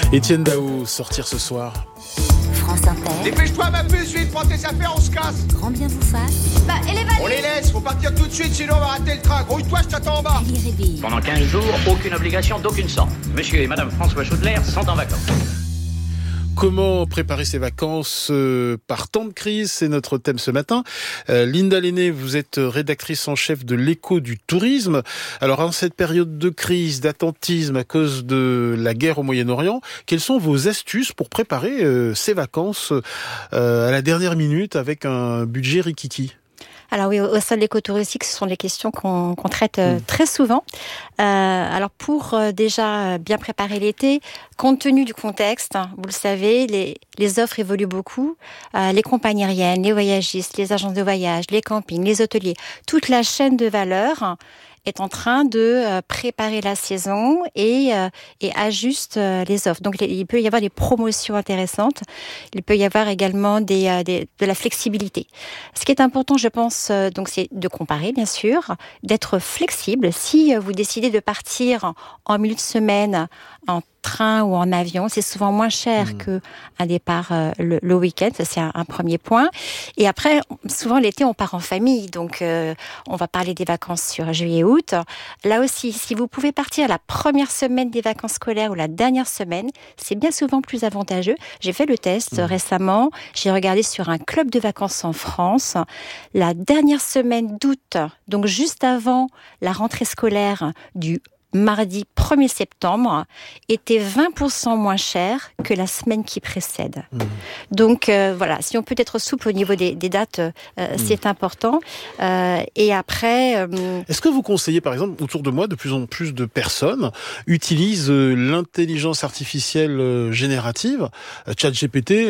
Étienne Dao, sortir ce soir. France Inter. Dépêche-toi ma puce, vite, prends tes affaires, on se casse. Grand bien vous fasse. Et les valises ? On les laisse, faut partir tout de suite, sinon on va rater le train. Grouille-toi, je t'attends en bas. Allez, réveille. Pendant 15 jours, aucune obligation d'aucune sorte. Monsieur et Madame François Chaudelaire sont en vacances. Comment préparer ses vacances par temps de crise? C'est notre thème ce matin. Linda Lenné, vous êtes rédactrice en chef de l'Écho du tourisme. Alors, en cette période de crise, d'attentisme à cause de la guerre au Moyen-Orient, quelles sont vos astuces pour préparer ses vacances à la dernière minute avec un budget rikiki? Alors oui, au sein de l'écotouristique, ce sont des questions qu'on traite très souvent. Alors pour déjà bien préparer l'été, compte tenu du contexte, vous le savez, les offres évoluent beaucoup. Les compagnies aériennes, les voyagistes, les agences de voyage, les campings, les hôteliers, toute la chaîne de valeur est en train de préparer la saison et ajuste les offres. Donc il peut y avoir des promotions intéressantes. Il peut y avoir également de la flexibilité. Ce qui est important, je pense, donc c'est de comparer, bien sûr, d'être flexible. Si vous décidez de partir en milieu de semaine en train ou en avion, c'est souvent moins cher qu'un départ le week-end. Ça, c'est un premier point. Et après, souvent l'été, on part en famille. Donc, on va parler des vacances sur juillet-août. Là aussi, si vous pouvez partir la première semaine des vacances scolaires ou la dernière semaine, c'est bien souvent plus avantageux. J'ai fait le test récemment. J'ai regardé sur un club de vacances en France. La dernière semaine d'août, donc juste avant la rentrée scolaire du mardi 1er septembre, était 20% moins cher que la semaine qui précède. Donc voilà, si on peut être souple au niveau des dates, c'est important. Et après... Est-ce que vous conseillez, par exemple, autour de moi, de plus en plus de personnes utilisent l'intelligence artificielle générative, ChatGPT,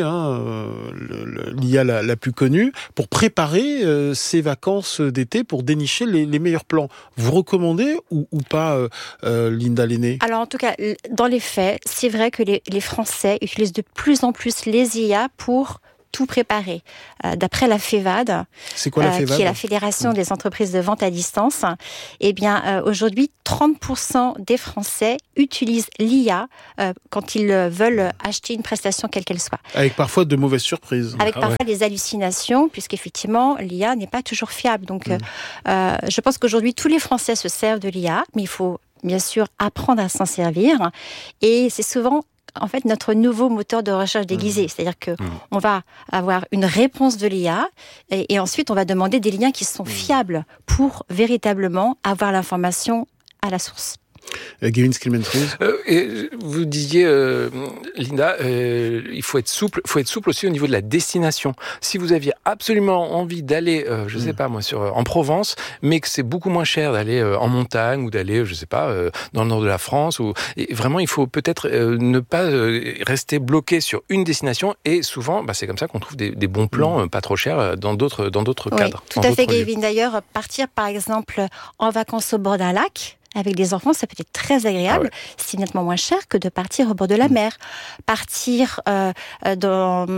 l'IA la plus connue, pour préparer ces vacances d'été, pour dénicher les meilleurs plans. Vous recommandez ou pas Linda Lenné? Alors en tout cas, dans les faits, c'est vrai que les Français utilisent de plus en plus les IA pour tout préparer. D'après la FEVAD, c'est quoi la FEVAD, qui est la Fédération des entreprises de vente à distance, eh bien aujourd'hui, 30% des Français utilisent l'IA quand ils veulent acheter une prestation quelle qu'elle soit. Avec parfois de mauvaises surprises. Avec parfois des hallucinations, puisqu'effectivement, l'IA n'est pas toujours fiable. Donc, je pense qu'aujourd'hui, tous les Français se servent de l'IA, mais il faut bien sûr apprendre à s'en servir. Et c'est souvent en fait notre nouveau moteur de recherche déguisé. C'est-à-dire que on va avoir une réponse de l'IA et ensuite on va demander des liens qui sont fiables pour véritablement avoir l'information à la source. Gavin Skilmentries. Vous disiez, Linda, il faut être souple aussi au niveau de la destination. Si vous aviez absolument envie d'aller, je sais pas moi, en Provence, mais que c'est beaucoup moins cher d'aller en montagne ou d'aller, je sais pas, dans le nord de la France, et vraiment il faut peut-être ne pas rester bloqué sur une destination. Et souvent, c'est comme ça qu'on trouve des bons plans pas trop chers dans d'autres cadres. Tout à fait, Gavin. D'ailleurs, partir par exemple en vacances au bord d'un lac. Avec des enfants, ça peut être très agréable. C'est nettement moins cher que de partir au bord de la mer. Partir dans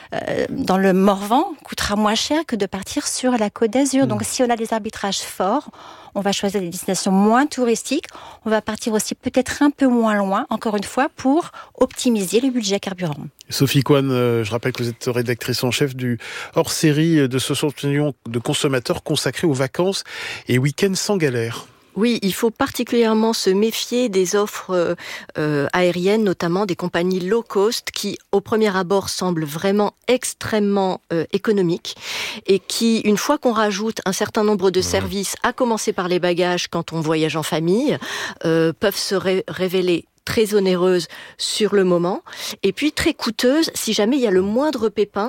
le Morvan coûtera moins cher que de partir sur la Côte d'Azur. Donc, si on a des arbitrages forts, on va choisir des destinations moins touristiques. On va partir aussi peut-être un peu moins loin, encore une fois, pour optimiser le budget carburant. Sophie Coine, je rappelle que vous êtes rédactrice en chef du hors-série de 60 millions de consommateurs consacrés aux vacances et week-ends sans galère. Oui, il faut particulièrement se méfier des offres aériennes, notamment des compagnies low cost qui, au premier abord, semblent vraiment extrêmement économiques et qui, une fois qu'on rajoute un certain nombre de services, à commencer par les bagages quand on voyage en famille, peuvent se révéler très onéreuse sur le moment, et puis très coûteuse si jamais il y a le moindre pépin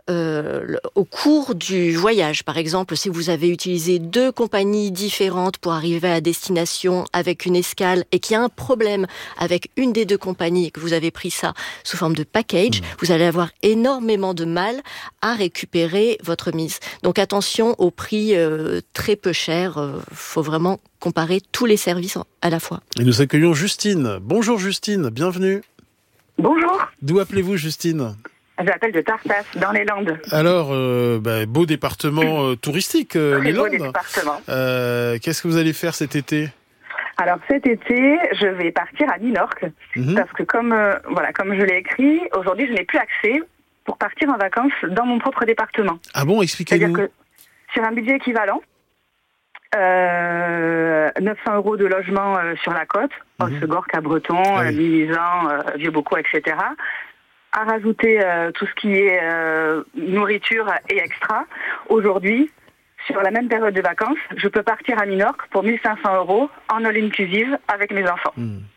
au cours du voyage. Par exemple, si vous avez utilisé 2 compagnies différentes pour arriver à destination avec une escale et qu'il y a un problème avec une des 2 compagnies et que vous avez pris ça sous forme de package, vous allez avoir énormément de mal à récupérer votre mise. Donc attention au prix très peu cher, faut vraiment comparer tous les services à la fois. Et nous accueillons Justine. Bonjour Justine, bienvenue. Bonjour. D'où appelez-vous Justine ? J'appelle de Tartas, dans les Landes. Alors, beau département touristique, les Landes. Beau département. Qu'est-ce que vous allez faire cet été ? Alors cet été, je vais partir à Minorque parce que comme je l'ai écrit, aujourd'hui je n'ai plus accès pour partir en vacances dans mon propre département. Ah bon, expliquez-nous. C'est-à-dire que sur un budget équivalent, 900 € de logement sur la côte, Hossegor, Cabreton, Limousin, Vieux-Beaucourt, etc. À rajouter tout ce qui est nourriture et extra. Aujourd'hui, sur la même période de vacances, je peux partir à Minorque pour 1500 € en all inclusive avec mes enfants.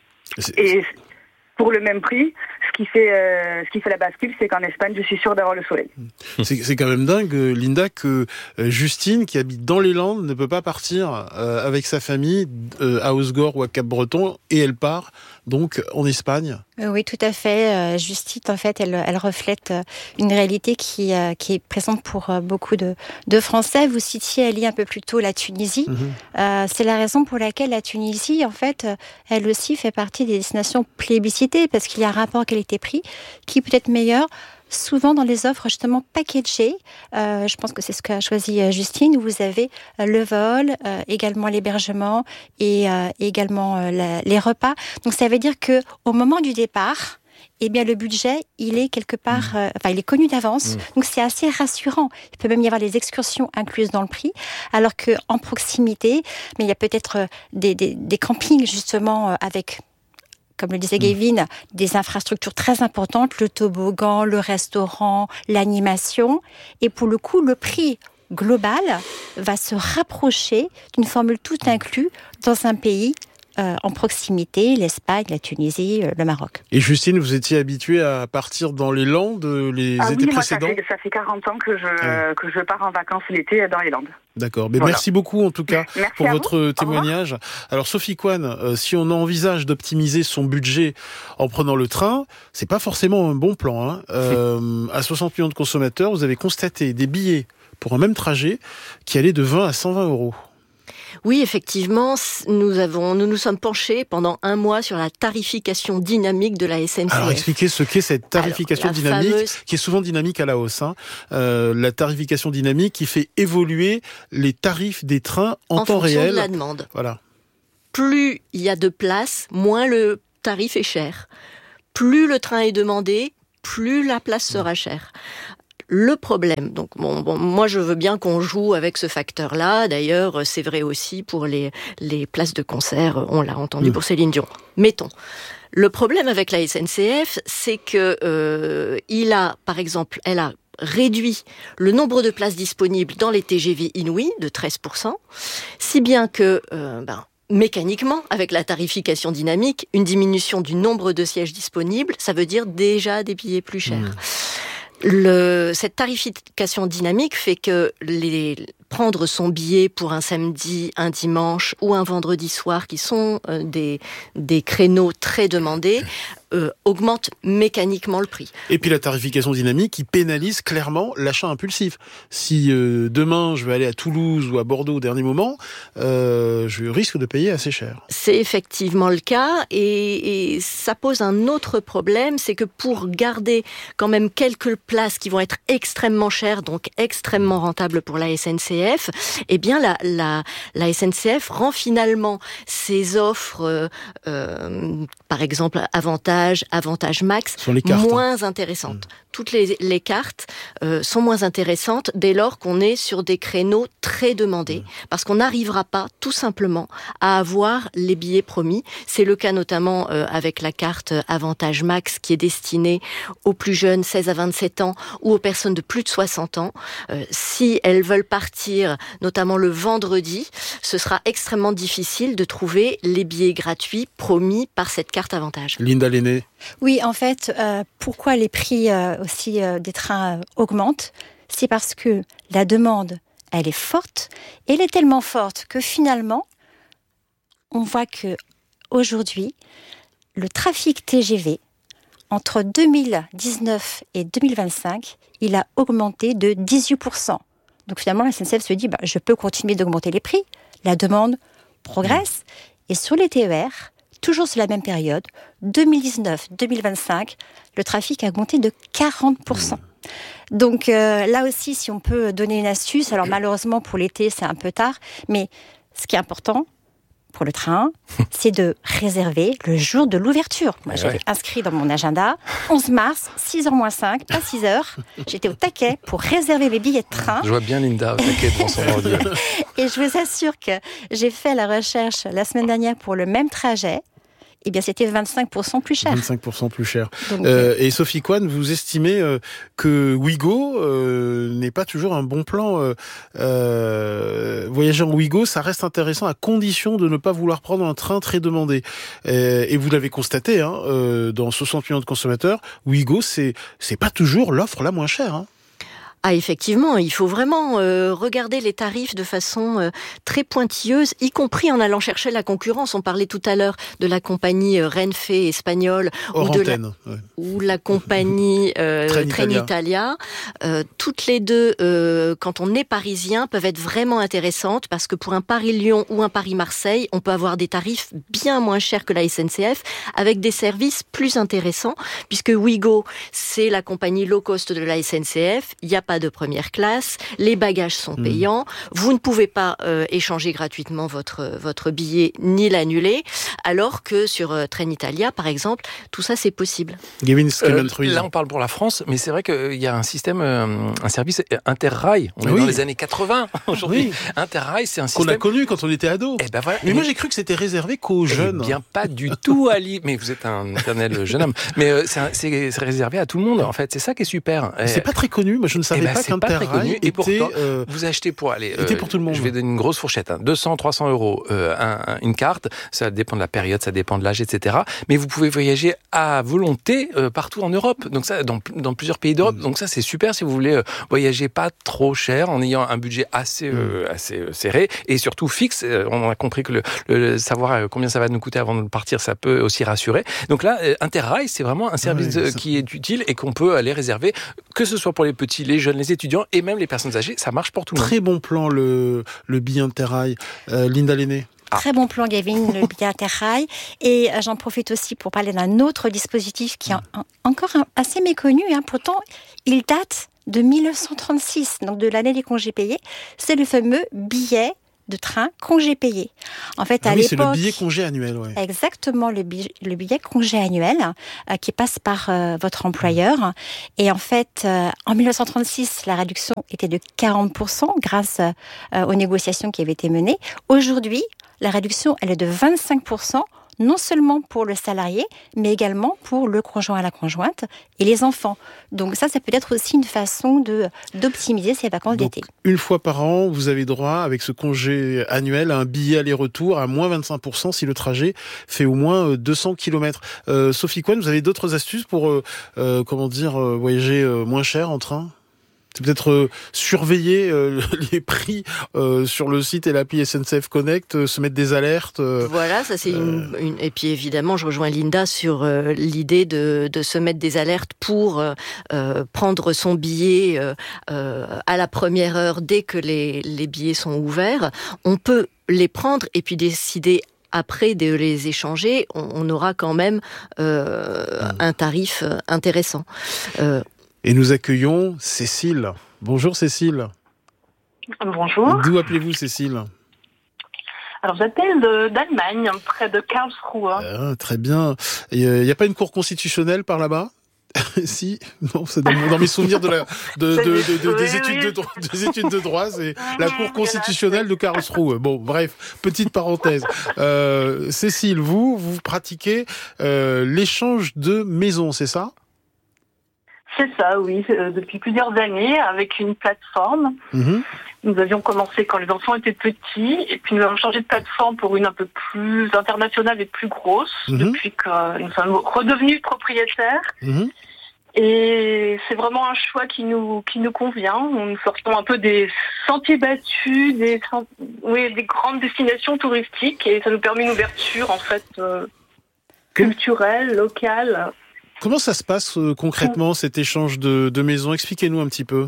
Et pour le même prix, ce qui fait la bascule, c'est qu'en Espagne, je suis sûre d'avoir le soleil. C'est quand même dingue, Linda, que Justine, qui habite dans les Landes, ne peut pas partir avec sa famille à Hossegor ou à Cap-Breton, et elle part donc en Espagne. Oui, tout à fait. Justine, en fait, elle reflète une réalité qui est présente pour beaucoup de Français. Vous citiez, Ali, un peu plus tôt la Tunisie. C'est la raison pour laquelle la Tunisie, en fait, elle aussi fait partie des destinations plébiscitées, parce qu'il y a un rapport qualité-prix qui peut être meilleur, souvent dans les offres justement packagées. Je pense que c'est ce qu'a choisi Justine, où vous avez le vol, également l'hébergement et également les repas. Donc ça veut dire que au moment du départ, eh bien, le budget, il est quelque part, il est connu d'avance. Donc, c'est assez rassurant. Il peut même y avoir des excursions incluses dans le prix. Alors qu'en proximité, mais il y a peut-être des campings, justement, avec, comme le disait Gavin, des infrastructures très importantes, le toboggan, le restaurant, l'animation. Et pour le coup, le prix global va se rapprocher d'une formule tout inclus dans un pays en proximité, l'Espagne, la Tunisie, le Maroc. Et Justine, vous étiez habituée à partir dans les Landes les étés précédents ? Ça fait 40 ans que je pars en vacances l'été dans les Landes. D'accord, mais merci beaucoup en tout cas pour votre témoignage. Alors Sophie Coine, si on envisage d'optimiser son budget en prenant le train, c'est pas forcément un bon plan. À 60 millions de consommateurs, vous avez constaté des billets pour un même trajet qui allaient de 20 à 120 €. Oui, effectivement, nous nous sommes penchés pendant un mois sur la tarification dynamique de la SNCF. Alors expliquez ce qu'est cette tarification dynamique, qui est souvent dynamique à la hausse. La tarification dynamique qui fait évoluer les tarifs des trains en temps réel. En fonction de la demande. Voilà. Plus il y a de place, moins le tarif est cher. Plus le train est demandé, plus la place sera chère. Le problème, donc moi je veux bien qu'on joue avec ce facteur-là. D'ailleurs, c'est vrai aussi pour les places de concert. On l'a entendu pour Céline Dion. Mettons. Le problème avec la SNCF, c'est que par exemple, elle a réduit le nombre de places disponibles dans les TGV Inouï de 13%, si bien que mécaniquement, avec la tarification dynamique, une diminution du nombre de sièges disponibles, ça veut dire déjà des billets plus chers. Cette tarification dynamique fait que prendre son billet pour un samedi, un dimanche ou un vendredi soir, qui sont des créneaux très demandés, augmente mécaniquement le prix. Et puis la tarification dynamique qui pénalise clairement l'achat impulsif. Si demain je vais aller à Toulouse ou à Bordeaux au dernier moment, je risque de payer assez cher. C'est effectivement le cas et ça pose un autre problème, c'est que pour garder quand même quelques places qui vont être extrêmement chères, donc extrêmement rentables pour la SNCF, eh bien la SNCF rend finalement ses offres, par exemple Avantage Max, moins intéressantes. Toutes les cartes sont moins intéressantes dès lors qu'on est sur des créneaux très demandés, parce qu'on n'arrivera pas tout simplement à avoir les billets promis. C'est le cas notamment avec la carte Avantage Max qui est destinée aux plus jeunes, 16 à 27 ans, ou aux personnes de plus de 60 ans. Si elles veulent partir, notamment le vendredi, ce sera extrêmement difficile de trouver les billets gratuits promis par cette carte Avantage. Linda Lenné. Oui, en fait, pourquoi les prix aussi des trains augmentent ? C'est parce que la demande, elle est forte, et elle est tellement forte que finalement, on voit que aujourd'hui, le trafic TGV, entre 2019 et 2025, il a augmenté de 18%. Donc finalement, la SNCF se dit, je peux continuer d'augmenter les prix, la demande progresse, et sur les TER, toujours sur la même période, 2019-2025, le trafic a augmenté de 40%. Donc là aussi, si on peut donner une astuce, alors malheureusement pour l'été, c'est un peu tard, mais ce qui est important, pour le train, c'est de réserver le jour de l'ouverture. Moi, j'avais inscrit dans mon agenda 11 mars, 6h moins 5, pas 6h. J'étais au taquet pour réserver mes billets de train. Je vois bien Linda au taquet devant son ordi. Et je vous assure que j'ai fait la recherche la semaine dernière pour le même trajet. Eh bien, c'était 25% plus cher. 25% plus cher. Donc, et Sophie Coine, vous estimez que Ouigo n'est pas toujours un bon plan. Voyager en Ouigo, ça reste intéressant à condition de ne pas vouloir prendre un train très demandé. Et vous l'avez constaté, dans 60 millions de consommateurs, Ouigo, c'est pas toujours l'offre la moins chère. Ah, effectivement, il faut vraiment regarder les tarifs de façon très pointilleuse, y compris en allant chercher la concurrence. On parlait tout à l'heure de la compagnie Renfe espagnole ou la compagnie Trenitalia. Toutes les deux, quand on est parisien, peuvent être vraiment intéressantes parce que pour un Paris-Lyon ou un Paris-Marseille, on peut avoir des tarifs bien moins chers que la SNCF avec des services plus intéressants puisque Ouigo, c'est la compagnie low cost de la SNCF. Il n'y a pas de première classe, les bagages sont payants, vous ne pouvez pas échanger gratuitement votre billet ni l'annuler, alors que sur Trenitalia, par exemple, tout ça c'est possible. Là on parle pour la France, mais c'est vrai qu'il y a un système, un service Interrail, on est dans les années 80 aujourd'hui. Interrail, c'est un système... qu'on a connu quand on était ado. Voilà. Mais moi j'ai cru que c'était réservé qu'aux jeunes. Bien pas du tout, Ali, mais vous êtes un éternel jeune homme. Mais c'est réservé à tout le monde, en fait, c'est ça qui est super. C'est pas très connu, moi je ne savais pas qu'Interrail était... Et pourtant, vous achetez pour aller... était pour tout le monde. Je vais donner une grosse fourchette, 200, 300 euros une carte, ça dépend de la période, ça dépend de l'âge, etc. Mais vous pouvez voyager à volonté partout en Europe, donc ça, dans plusieurs pays d'Europe. Donc ça, c'est super si vous voulez voyager pas trop cher, en ayant un budget assez serré, et surtout fixe. On a compris que le savoir combien ça va nous coûter avant de partir, ça peut aussi rassurer. Donc là, Interrail, c'est vraiment un service qui est utile et qu'on peut aller réserver, que ce soit pour les petits, les jeunes, les étudiants et même les personnes âgées, ça marche pour tout le monde. Très bon plan le billet Interrail. Linda Lenné. Très bon plan, Gavin, le billet Interrail. Et j'en profite aussi pour parler d'un autre dispositif qui est encore assez méconnu. Pourtant, il date de 1936, donc de l'année des congés payés. C'est le fameux billet de train congé payé. En fait, à l'époque, c'est le billet congé annuel. Ouais. Exactement, le billet congé annuel qui passe par votre employeur. Et en fait, en 1936, la réduction était de 40% grâce aux négociations qui avaient été menées. Aujourd'hui, la réduction, elle est de 25%. Non seulement pour le salarié, mais également pour le conjoint à la conjointe et les enfants. Donc ça peut être aussi une façon d'optimiser ces vacances d'été. Une fois par an, vous avez droit, avec ce congé annuel, à un billet aller-retour à moins 25% si le trajet fait au moins 200 km. Sophie Coine, vous avez d'autres astuces pour voyager moins cher en train ? C'est peut-être surveiller les prix sur le site et l'appli SNCF Connect, se mettre des alertes. Voilà, ça c'est une... Et puis évidemment, je rejoins Linda sur l'idée de se mettre des alertes pour prendre son billet à la première heure dès que les billets sont ouverts. On peut les prendre et puis décider après de les échanger. On aura quand même un tarif intéressant. Et nous accueillons Cécile. Bonjour Cécile. Bonjour. D'où appelez-vous Cécile ? Alors j'appelle d'Allemagne, près de Karlsruhe. Très bien. Il n'y a pas une cour constitutionnelle par là-bas ? Si, non, c'est dans mes souvenirs des études de droit, c'est la cour constitutionnelle de Karlsruhe. Bon, bref, petite parenthèse. Cécile, vous pratiquez l'échange de maisons, c'est ça ? C'est ça, oui, depuis plusieurs années, avec une plateforme. Nous avions commencé quand les enfants étaient petits, et puis nous avons changé de plateforme pour une un peu plus internationale et plus grosse, depuis que nous sommes redevenus propriétaires. Et c'est vraiment un choix qui nous convient. Nous sortons un peu des sentiers battus, des grandes destinations touristiques, et ça nous permet une ouverture, en fait, culturelle, locale. Comment ça se passe concrètement, cet échange de maisons ? Expliquez-nous un petit peu.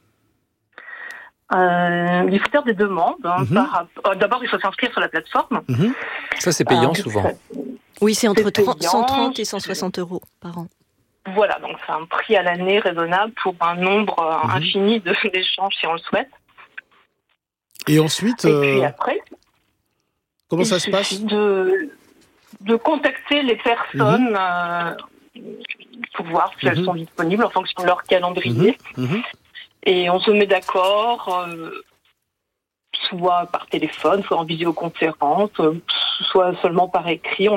Il faut faire des demandes. D'abord, il faut s'inscrire sur la plateforme. Ça, c'est payant souvent. Oui, c'est entre 130 et 160 euros par an. Voilà, donc c'est un prix à l'année raisonnable pour un nombre infini d'échanges si on le souhaite. Et ensuite... Et puis après... Comment ça se passe ? De contacter les personnes pour voir si elles sont disponibles en fonction de leur calendrier. Et on se met d'accord, soit par téléphone, soit en visioconférence, soit seulement par écrit.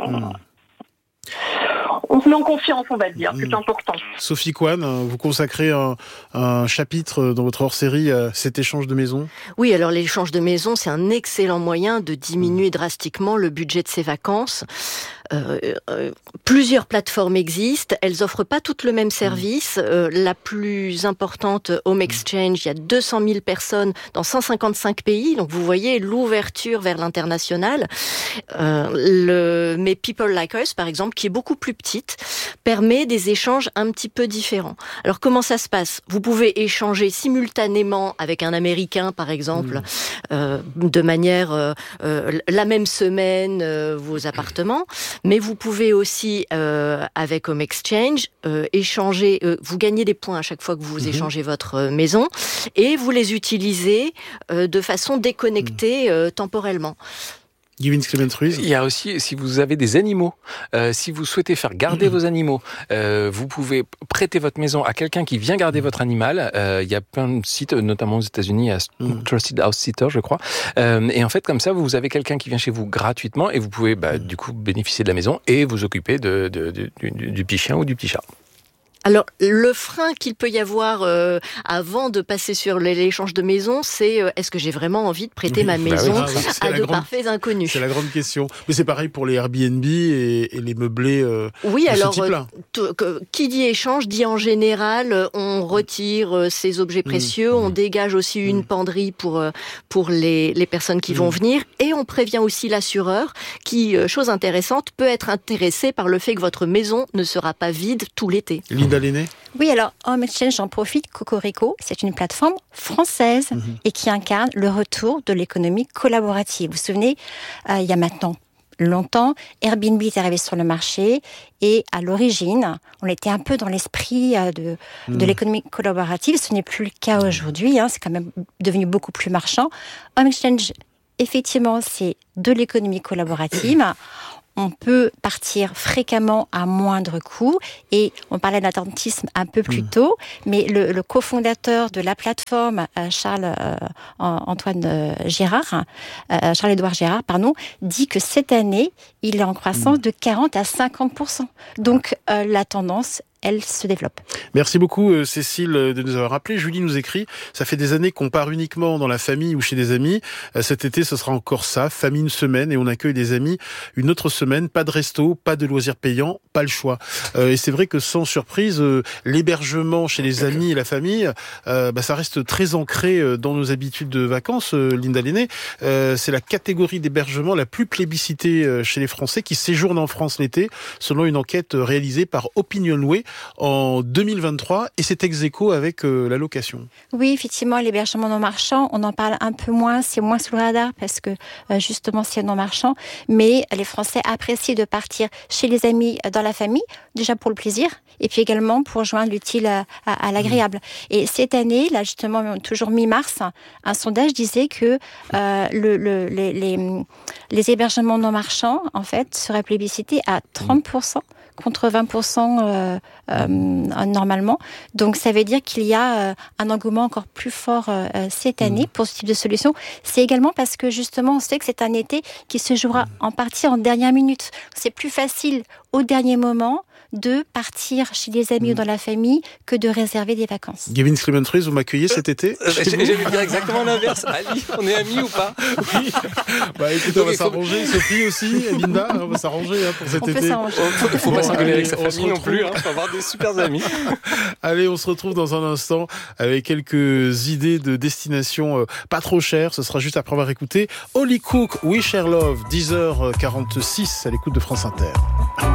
On se met en confiance, on va dire, c'est important. Sophie Coine, vous consacrez un chapitre dans votre hors-série à cet échange de maison. Oui, alors l'échange de maison, c'est un excellent moyen de diminuer drastiquement le budget de ses vacances. Plusieurs plateformes existent, elles offrent pas toutes le même service. La plus importante, Home Exchange, il y a 200 000 personnes dans 155 pays, donc vous voyez l'ouverture vers l'international. Mais People Like Us, par exemple, qui est beaucoup plus petite, permet des échanges un petit peu différents. Alors comment ça se passe ? Vous pouvez échanger simultanément avec un Américain, par exemple, de manière la même semaine, vos appartements. Mais vous pouvez aussi, avec Home Exchange, échanger. Vous gagnez des points à chaque fois que vous échangez votre maison, et vous les utilisez de façon déconnectée temporellement. Givins Clement-Ruiz. Il y a aussi, si vous avez des animaux, si vous souhaitez faire garder vos animaux, vous pouvez prêter votre maison à quelqu'un qui vient garder votre animal. Il y a plein de sites, notamment aux États-Unis, à Trusted House Sitter, je crois. Et en fait, comme ça, vous avez quelqu'un qui vient chez vous gratuitement et vous pouvez, du coup, bénéficier de la maison et vous occuper du petit chien ou du petit chat. Alors, le frein qu'il peut y avoir avant de passer sur l'échange de maison, c'est est-ce que j'ai vraiment envie de prêter ma maison à de parfaits inconnus ? C'est la grande question. Mais c'est pareil pour les Airbnb et les meublés oui, alors, ce type-là. Qui dit échange dit en général, on retire ces objets précieux, on dégage aussi une penderie pour les personnes qui vont venir, et on prévient aussi l'assureur qui, chose intéressante, peut être intéressé par le fait que votre maison ne sera pas vide tout l'été. Linda Lenné ? Oui, alors Home Exchange, j'en profite. Cocorico, c'est une plateforme française et qui incarne le retour de l'économie collaborative. Vous vous souvenez, il y a maintenant longtemps, Airbnb est arrivé sur le marché et à l'origine, on était un peu dans l'esprit de l'économie collaborative. Ce n'est plus le cas aujourd'hui, c'est quand même devenu beaucoup plus marchand. Home Exchange, effectivement, c'est de l'économie collaborative. On peut partir fréquemment à moindre coût, et on parlait d'attentisme un peu plus tôt, mais le cofondateur de la plateforme, Charles-Édouard Gérard, dit que cette année, il est en croissance de 40 à 50%. Donc la tendance, elle se développe. Merci beaucoup Cécile de nous avoir rappelé. Julie nous écrit, ça fait des années qu'on part uniquement dans la famille ou chez des amis. Cet été, ce sera encore ça, famille une semaine, et on accueille des amis une autre semaine. Pas de resto, pas de loisirs payants, pas le choix. Et c'est vrai que sans surprise, l'hébergement chez les amis et la famille, ça reste très ancré dans nos habitudes de vacances. Linda Lenné, c'est la catégorie d'hébergement la plus plébiscitée chez les Français qui séjournent en France l'été, selon une enquête réalisée par Opinionway en 2023, et c'est ex-aequo avec la location. Oui, effectivement, l'hébergement non marchand, on en parle un peu moins, c'est moins sous le radar parce que justement c'est non marchand, mais les Français apprécient de partir chez les amis, dans la famille, déjà pour le plaisir, et puis également pour joindre l'utile à l'agréable. Et cette année, là justement, toujours mi-mars, un sondage disait que les hébergements non marchands, en fait, seraient plébiscités à 30%. Contre 20% normalement. Donc ça veut dire qu'il y a un engouement encore plus fort cette année pour ce type de solution. C'est également parce que justement on sait que c'est un été qui se jouera en partie en dernière minute. C'est plus facile au dernier moment de partir chez des amis ou dans la famille que de réserver des vacances. Givins Clement-Ruiz, vous m'accueillez cet été ? J'allais dire exactement l'inverse. Ali, on est amis ou pas ? Oui. Écoutez, on va s'arranger. Sophie aussi, Linda, on va s'arranger pour cet été. On peut s'arranger. Il faut pas s'engueuler avec sa famille non plus. Il faut avoir des super amis. Allez, on se retrouve dans un instant avec quelques idées de destination pas trop chères. Ce sera juste après avoir écouté Holly Cook, We Share Love, 10h46 à l'écoute de France Inter.